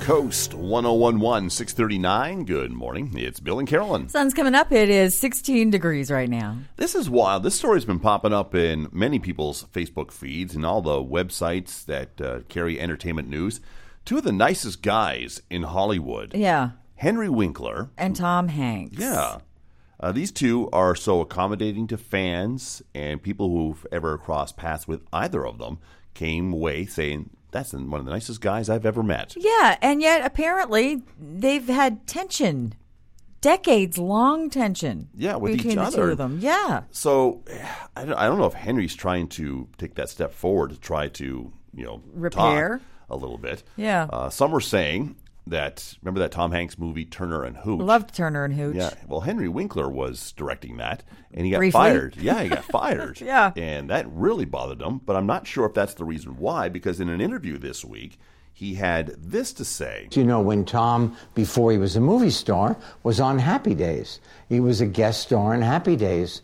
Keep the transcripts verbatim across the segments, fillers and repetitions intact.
Coast, one oh one point one, six thirty-nine. Good morning. It's Bill and Carolyn. Sun's coming up. It is sixteen degrees right now. This is wild. This story's been popping up in many people's Facebook feeds and all the websites that uh, carry entertainment news. Two of the nicest guys in Hollywood. Yeah. Henry Winkler. And Tom Hanks. Yeah. Uh, these two are so accommodating to fans, and people who've ever crossed paths with either of them came away saying, that's one of the nicest guys I've ever met. Yeah, and yet apparently they've had tension, decades-long tension. Yeah, with between each the other. two of them. Yeah. So I don't, I don't know if Henry's trying to take that step forward to try to, you know, repair talk a little bit. Yeah. Uh, some were saying that, remember that Tom Hanks movie Turner and Hooch? Loved Turner and Hooch. Yeah. Well, Henry Winkler was directing that, and he got Briefly. fired. Yeah, he got fired. Yeah. And that really bothered him, but I'm not sure if that's the reason why, because in an interview this week, he had this to say. You know, when Tom, before he was a movie star, was on Happy Days. He was a guest star in Happy Days.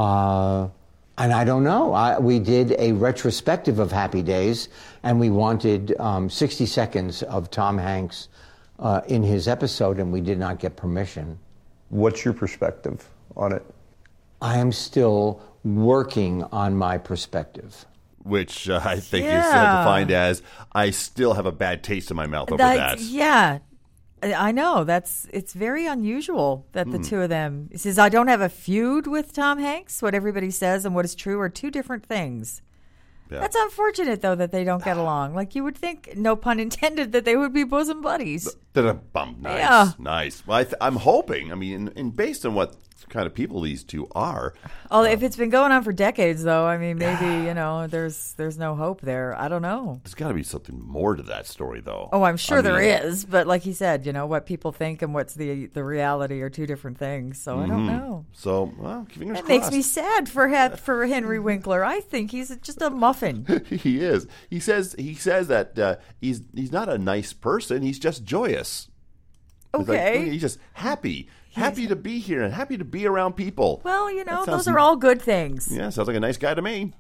Uh, and I don't know. I, we did a retrospective of Happy Days, and we wanted um, sixty seconds of Tom Hanks Uh, in his episode, and we did not get permission. What's your perspective on it? I am still working on my perspective. Which uh, I think Yeah. is uh, defined as, I still have a bad taste in my mouth over That's- that. Yeah. I I know. That's It's very unusual that the Hmm. two of them... He says, I don't have a feud with Tom Hanks. What everybody says and what is true are two different things. Yeah. That's unfortunate, though, that they don't get along. Like, you would think, no pun intended, that they would be bosom buddies. Da-da-bum. Nice, Yeah. nice. Well, I th- I'm hoping, I mean, and, and based on what kind of people these two are. Oh, if it's been going on for decades, though, I mean, maybe, you know, there's there's no hope there. I don't know. There's got to be something more to that story, though. Oh, I'm sure I there mean, is. But like he said, you know, what people think and what's the the reality are two different things. So I don't know. So, well, fingers That crossed. makes me sad for he- for Henry Winkler. I think he's just a muffin. He is. He says he says that uh, he's he's not a nice person. He's just joyous. He's like, Okay. he's just happy, happy to be here and happy to be around people. Well, you know, That sounds- those are all good things. Yeah, sounds like a nice guy to me.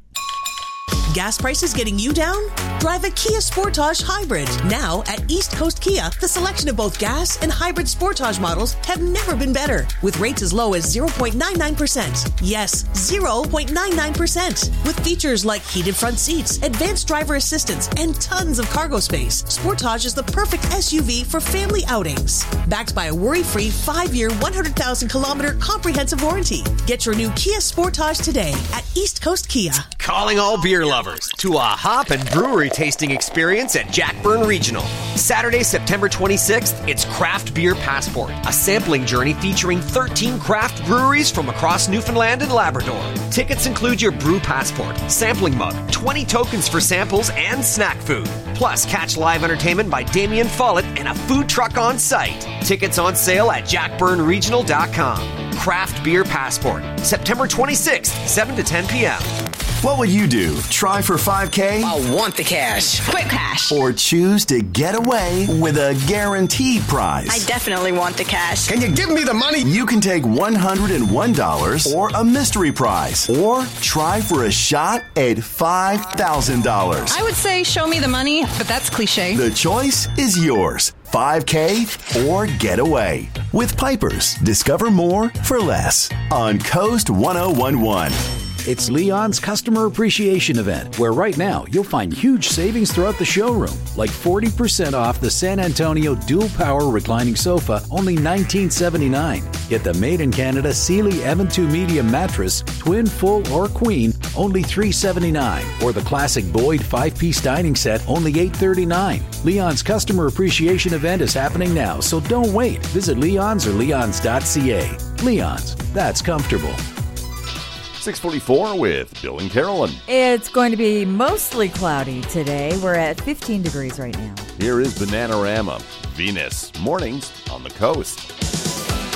Gas prices getting you down? Drive a Kia Sportage Hybrid. Now at East Coast Kia, the selection of both gas and hybrid Sportage models have never been better. With rates as low as zero point nine nine percent. Yes, zero point nine nine percent. With features like heated front seats, advanced driver assistance, and tons of cargo space, Sportage is the perfect S U V for family outings. Backed by a worry-free five-year, one hundred thousand kilometer comprehensive warranty. Get your new Kia Sportage today at East Coast Kia. Calling all beer lovers to a hop and brewery tasting experience at Jackburn Regional. Saturday, September twenty-sixth, it's Craft Beer Passport, a sampling journey featuring thirteen craft breweries from across Newfoundland and Labrador. Tickets include your brew passport, sampling mug, twenty tokens for samples and snack food. Plus, catch live entertainment by Damien Follett and a food truck on site. Tickets on sale at jack burn regional dot com. Craft Beer Passport, September twenty-sixth, seven to ten p.m. What would you do? Try for five K? I want the cash. Quick cash. Or choose to get away with a guaranteed prize? I definitely want the cash. Can you give me the money? You can take one hundred one dollars or a mystery prize. Or try for a shot at five thousand dollars. I would say show me the money, but that's cliche. The choice is yours. five K or get away. With Pipers, discover more for less on Coast one oh one point one. It's Leon's Customer Appreciation Event, where right now you'll find huge savings throughout the showroom, like forty percent off the San Antonio Dual Power Reclining Sofa, only nineteen seventy-nine dollars. Get the Made in Canada Sealy Evan two Medium Mattress, Twin, Full, or Queen, only three seventy-nine dollars. Or the classic Boyd five-piece dining set, only eight thirty-nine. Leon's Customer Appreciation Event is happening now, so don't wait. Visit Leon's or leons dot c a. Leon's, that's comfortable. six forty-four with Bill and Carolyn. It's going to be mostly cloudy today. We're at fifteen degrees right now. Here is Bananarama, Venus, mornings on the coast.